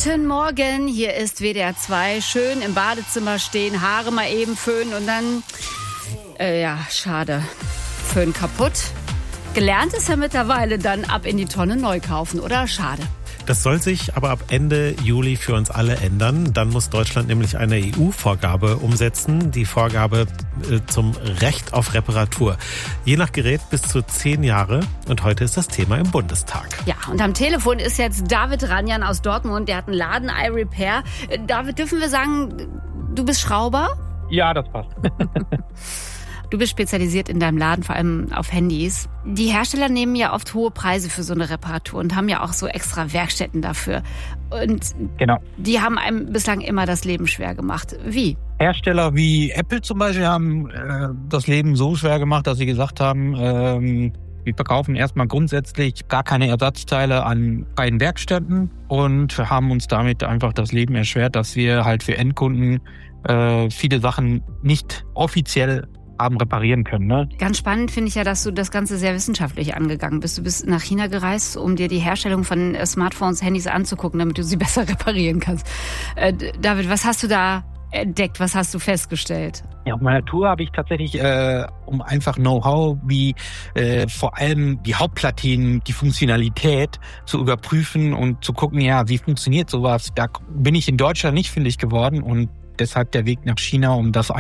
Guten Morgen, hier ist WDR 2. Schön im Badezimmer stehen, Haare mal eben föhnen und dann, schade, Föhn kaputt. Gelernt ist ja mittlerweile dann ab in die Tonne neu kaufen, oder? Schade. Das soll sich aber ab Ende Juli für uns alle ändern. Dann muss Deutschland nämlich eine EU-Vorgabe umsetzen, die Vorgabe zum Recht auf Reparatur. Je nach Gerät bis zu 10 Jahre. Und heute ist das Thema im Bundestag. Ja, und am Telefon ist jetzt David Ranjan aus Dortmund. Der hat einen Laden iRepair. David, dürfen wir sagen, du bist Schrauber? Ja, das passt. Du bist spezialisiert in deinem Laden, vor allem auf Handys. Die Hersteller nehmen ja oft hohe Preise für so eine Reparatur und haben ja auch so extra Werkstätten dafür. Und genau. Die haben einem bislang immer das Leben schwer gemacht. Wie? Hersteller wie Apple zum Beispiel haben das Leben so schwer gemacht, dass sie gesagt haben, wir verkaufen erstmal grundsätzlich gar keine Ersatzteile an freien Werkstätten und haben uns damit einfach das Leben erschwert, dass wir halt für Endkunden viele Sachen nicht offiziell haben reparieren können. Ne? Ganz spannend finde ich ja, dass du das Ganze sehr wissenschaftlich angegangen bist. Du bist nach China gereist, um dir die Herstellung von Smartphones, Handys anzugucken, damit du sie besser reparieren kannst. David, was hast du da entdeckt? Was hast du festgestellt? Ja, auf meiner Tour habe ich tatsächlich, um einfach Know-how wie vor allem die Hauptplatinen, die Funktionalität zu überprüfen und zu gucken, ja, wie funktioniert sowas? Da bin ich in Deutschland nicht fündig geworden und deshalb der Weg nach China, um das